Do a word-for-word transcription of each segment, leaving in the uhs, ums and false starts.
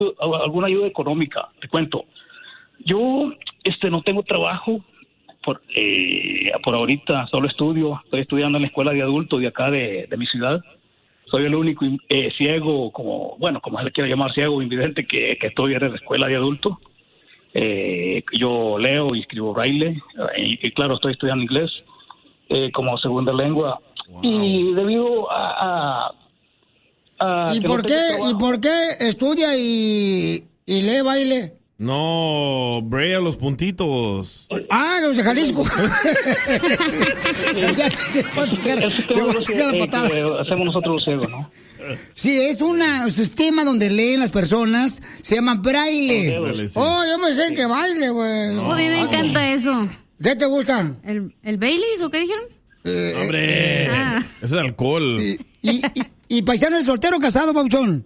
alguna ayuda económica. Te cuento. Yo este, no tengo trabajo por, eh, por ahorita, solo estudio. Estoy estudiando en la escuela de adultos de acá de, de mi ciudad. Soy el único eh, ciego, como bueno, como se le quiera llamar, ciego, invidente, que, que estoy en la escuela de adultos. Eh, yo leo y escribo braille, y, y claro, estoy estudiando inglés eh, como segunda lengua. Wow. Y debido a... a, a ¿Y, por no qué, ¿Y por qué estudia y, y lee baile? No, braille a los puntitos. Ah, los de Jalisco. Ya te, te vas a sacar, te vas a sacar la patada. Que, que hacemos nosotros los ciegos, ¿no? Sí, es una, un sistema donde leen las personas, se llama braille. Oh, yo me sé que baile, güey. No. A mí me encanta eso. ¿Qué te gusta? ¿El, el Baileys o qué dijeron? Eh, ¡Hombre! Ah. Ese es alcohol. ¿Y, y, y, y paisano es soltero o casado, Pauchón?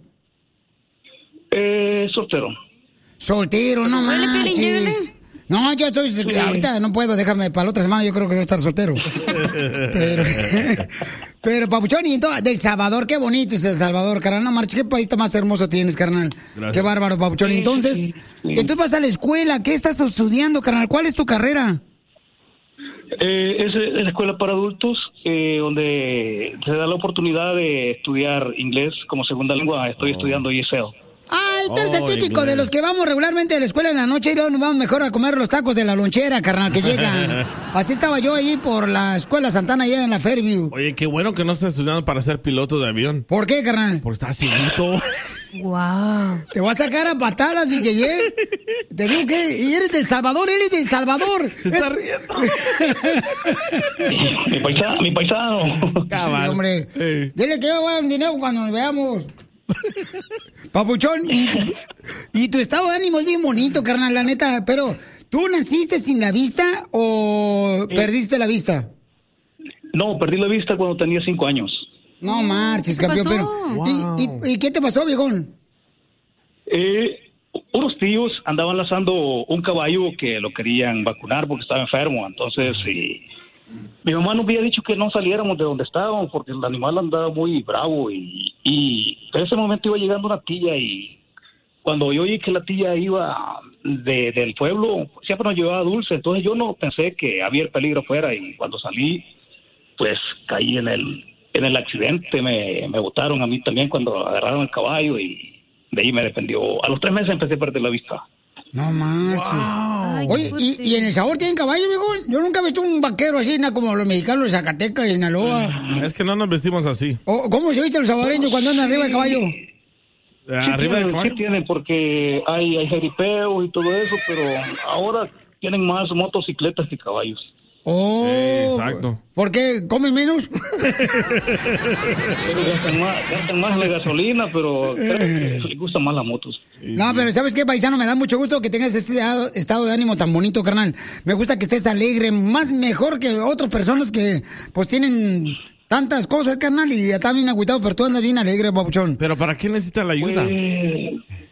Eh, soltero. Soltero, no manches. No, yo estoy, sí. ahorita no puedo, déjame, para la otra semana yo creo que voy a estar soltero. pero, pero, Papuchón, y entonces, del Salvador, qué bonito es El Salvador, carnal, no marches, qué país más hermoso tienes, carnal. Gracias. Qué bárbaro, Papuchón. Sí, entonces, sí, sí. entonces vas a la escuela, ¿qué estás estudiando, carnal? ¿Cuál es tu carrera? Eh, es, es la escuela para adultos, eh, donde se da la oportunidad de estudiar inglés como segunda lengua. Estoy oh. estudiando E S L. Ah, tú eres oh, el típico inglés. De los que vamos regularmente a la escuela en la noche y luego nos vamos mejor a comer los tacos de la lonchera, carnal, que llegan. Así estaba yo ahí por la escuela Santana allá en la Fairview. Oye, qué bueno que no estás estudiando para ser piloto de avión. ¿Por qué, carnal? Porque estás cieguito. Wow. Te voy a sacar a patadas, D J. Te digo que y eres del Salvador, eres del Salvador. Se está riendo. mi paisano, mi paisano. Sí, hombre. Hey. Dile que yo voy a dar un dinero cuando nos veamos. Papuchón, y, y tu estado de ánimo es bien bonito, carnal, la neta, pero ¿tú naciste sin la vista o eh, perdiste la vista? No, perdí la vista cuando tenía cinco años. No marches, campeón, pero wow. ¿y, y, ¿y qué te pasó, viejón? Eh, unos tíos andaban lazando un caballo que lo querían vacunar porque estaba enfermo, entonces sí. Mi mamá nos había dicho que no saliéramos de donde estábamos porque el animal andaba muy bravo y, y en ese momento iba llegando una tía y cuando yo oí que la tía iba de, del pueblo, siempre nos llevaba dulce, entonces yo no pensé que había el peligro afuera y cuando salí, pues caí en el en el accidente, me, me botaron a mí también cuando agarraron el caballo y de ahí me dependió. A los tres meses empecé a perder la vista. No manches. Wow. Oye, ¿y, ¿y en El Sabor tienen caballo, viejo? Yo nunca he visto un vaquero así, nada como los mexicanos de Zacatecas y Sinaloa. Es que no nos vestimos así. Oh, ¿cómo se visten los saboreños cuando andan arriba del caballo? Sí, arriba del caballo. Sí tienen, porque hay, hay jeripeos y todo eso, pero ahora tienen más motocicletas que caballos. Oh, eh, exacto. ¿Por qué? ¿Comen menos? gastan, más, gastan más la gasolina, pero creo que les gustan más las motos. No, pero ¿sabes qué, paisano? Me da mucho gusto que tengas este estado de ánimo tan bonito, carnal. Me gusta que estés alegre, más mejor que otras personas que pues tienen tantas cosas, carnal, y ya están bien agüitados, pero tú andas bien alegre, papuchón. ¿Pero para qué necesitas la ayuda? Pues,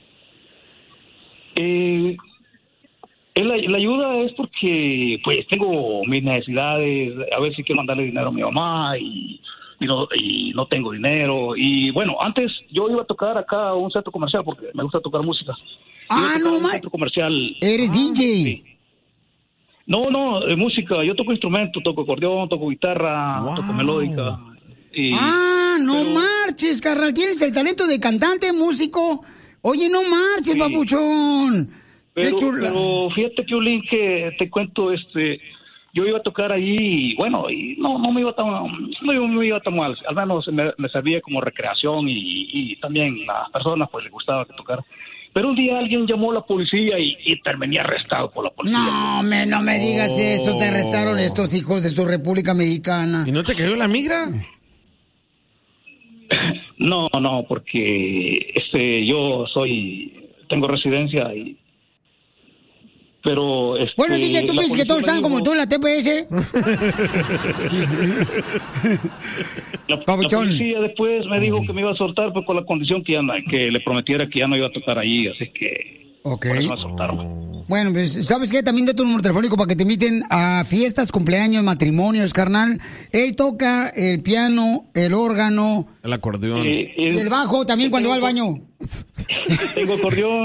eh... La, la ayuda es porque pues tengo mis necesidades, a veces quiero mandarle dinero a mi mamá y, y, no, y no tengo dinero. Y bueno, antes yo iba a tocar acá a un centro comercial porque me gusta tocar música. Ah, no, un centro comercial. Eres ah, D J. Sí. No, no, de música. Yo toco instrumento, toco acordeón, toco guitarra, wow. toco melódica. Y, ah, no pero... marches, carnal. Tienes el talento de cantante, músico. Oye, no marches, sí. papuchón. Pero, pero fíjate, Piolín, que te cuento, este, yo iba a tocar ahí y bueno, y no, no me iba tan, no me iba tan mal, al menos me, me servía como recreación y, y también a las personas pues les gustaba tocar. Pero un día alguien llamó a la policía y, y terminé arrestado por la policía. No, me, no me digas oh. eso, te arrestaron estos hijos de su República Mexicana. ¿Y no te cayó la migra? No, no, porque este, yo soy, tengo residencia y pero este, bueno, sí, ya tú piensas que todos están dijo... como tú en la T P S. la, la policía después me dijo que me iba a soltar, pero con la condición que, ya no, que le prometiera que ya no iba a tocar allí, así que okay. por eso me soltaron. Bueno, pues, ¿sabes qué? También de tu número telefónico para que te inviten a fiestas, cumpleaños, matrimonios, carnal. Él toca el piano, el órgano. El acordeón. Eh, Y el bajo también cuando va al baño. Tengo acordeón.